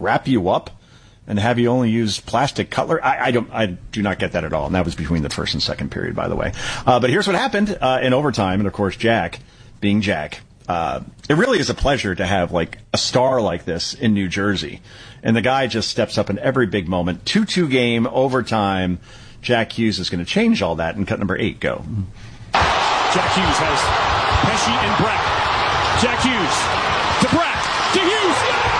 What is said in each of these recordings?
wrap you up and have you only use plastic cutlery? I do not get that at all. And that was between the first and second period, by the way. But here's what happened in overtime. And of course, Jack, being Jack, it really is a pleasure to have like a star like this in New Jersey. And the guy just steps up in every big moment. 2-2 game, overtime. Jack Hughes is going to change all that in cut number 8. Go. Jack Hughes has Pesci and Brack. Jack Hughes to Brack to Hughes.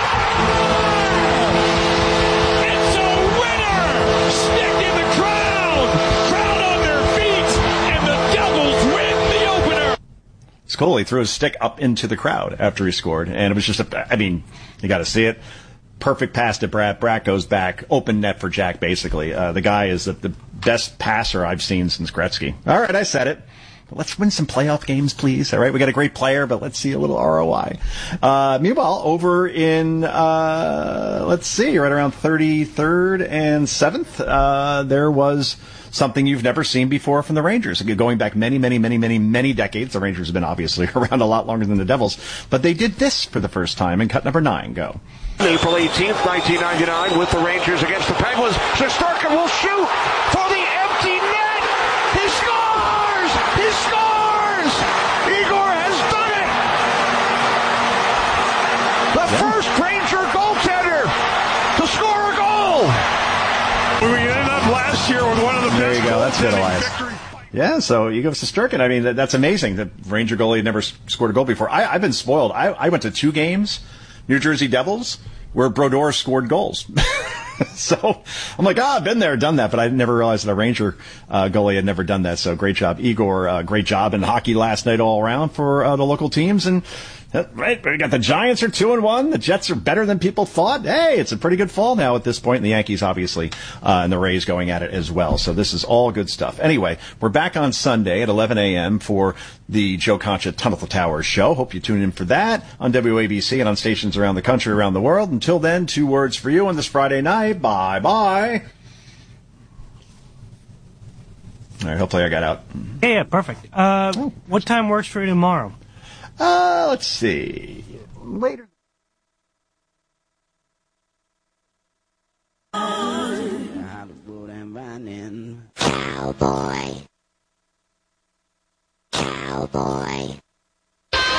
It's a winner! Stick in the crowd! Crowd on their feet, and the Devils win the opener! Scully threw his stick up into the crowd after he scored, and it was just you got to see it. Perfect pass to Brack. Brack goes back. Open net for Jack, basically. The guy is the best passer I've seen since Gretzky. All right, I said it. But let's win some playoff games, please. All right, we got a great player, but let's see a little ROI. Meanwhile, over in, let's see, right around 33rd and 7th, there was something you've never seen before from the Rangers. Going back many decades. The Rangers have been obviously around a lot longer than the Devils. But they did this for the first time in cut number 9. Go. April 18th, 1999, with the Rangers against the Penguins. Shesterkin will shoot for the empty net. He scores! He scores! Igor has done it! The first Ranger goaltender to score a goal! We ended up last year with one of the best. There you go. That's good, Elias. Victory. Yeah, so you go to Shesterkin. I mean, that's amazing. The Ranger goalie had never scored a goal before. I've been spoiled. I went to 2 games, New Jersey Devils, where Brodeur scored goals. So I'm like, I've been there, done that, but I never realized that a Ranger goalie had never done that. So great job, Igor. Great job in hockey last night all around for the local teams. And right, we got the Giants are 2-1. The Jets are better than people thought. Hey, it's a pretty good fall now at this point. And the Yankees, obviously, and the Rays going at it as well. So this is all good stuff. Anyway, we're back on Sunday at 11 a.m. for the Joe Concha Tunnel to Towers show. Hope you tune in for that on WABC and on stations around the country, around the world. Until then, 2 words for you on this Friday night. Bye-bye. All right, hopefully I got out. Yeah, perfect. What time works for you tomorrow? Let's see. Later. Hollywood and running. Cowboy.